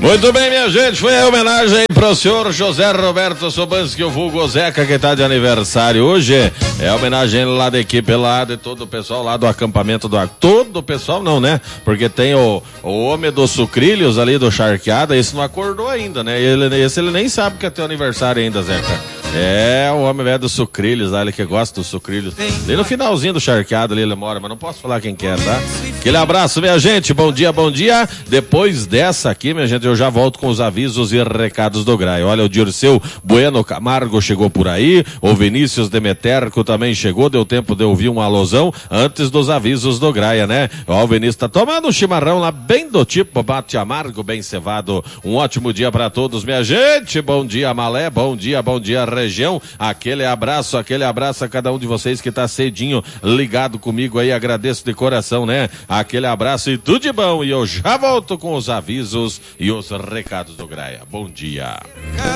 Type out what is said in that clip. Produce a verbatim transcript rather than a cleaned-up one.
Muito bem, minha gente, foi a homenagem aí pro senhor José Roberto Sobanski, o vulgo Zeca, que tá de aniversário hoje. É a homenagem lá da equipe lá, de todo o pessoal lá do acampamento do... Todo o pessoal não, né? Porque tem o, o homem dos sucrilhos ali, do Charqueada, esse não acordou ainda, né? Ele, esse ele nem sabe que é teu aniversário ainda, Zeca. É, o homem velho dos sucrilhos lá, ele que gosta dos sucrilhos. Ali no finalzinho do Charqueado ali ele mora, mas não posso falar quem que é, tá? Aquele abraço, minha gente, bom dia, bom dia. Depois dessa aqui, minha gente, eu já volto com os avisos e recados do Graia. Olha, o Dirceu Bueno Camargo chegou por aí, o Vinícius Demeterco também chegou, deu tempo de ouvir um alusão antes dos avisos do Graia, né? Ó, o Vinícius tá tomando um chimarrão lá, bem do tipo bate amargo, bem cevado. Um ótimo dia pra todos, minha gente. Bom dia, Malé, bom dia, bom dia, região, aquele abraço, aquele abraço a cada um de vocês que tá cedinho ligado comigo aí, agradeço de coração, né? Aquele abraço e tudo de bom, e eu já volto com os avisos e os recados do Graia. Bom dia.